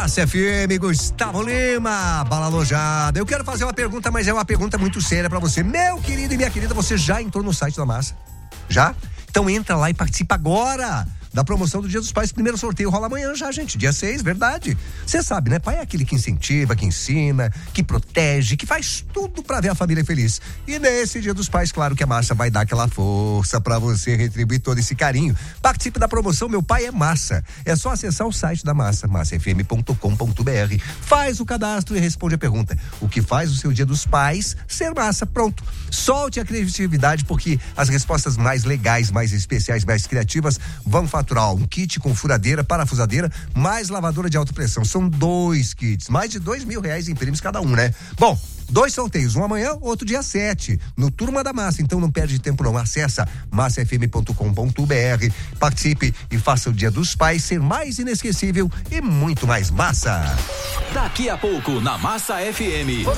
Massa FM, Gustavo Lima, bala alojada. Eu quero fazer uma pergunta, mas é uma pergunta muito séria pra você. Meu querido e minha querida, você já entrou no site da Massa? Já? Então entra lá e participa agora da promoção do Dia dos Pais. Primeiro sorteio rola amanhã já, gente, dia 6, verdade. Você sabe, né? Pai é aquele que incentiva, que ensina, que protege, que faz tudo pra ver a família feliz. E nesse Dia dos Pais, claro que a Massa vai dar aquela força pra você retribuir todo esse carinho. Participe da promoção Meu Pai é Massa. É só acessar o site da Massa, massafm.com.br. Faz o cadastro e responde a pergunta: o que faz o seu Dia dos Pais ser massa? Pronto. Solte a criatividade, porque as respostas mais legais, mais especiais, mais criativas vão faturar um kit com furadeira, parafusadeira, mais lavadora de alta pressão. São 2 kits, mais de R$2.000 em prêmios cada um, né? Bom, 2 sorteios, um amanhã, outro dia 7, no Turma da Massa. Então não perde tempo não, acessa massafm.com.br, participe e faça o Dia dos Pais ser mais inesquecível e muito mais massa. Daqui a pouco na Massa FM.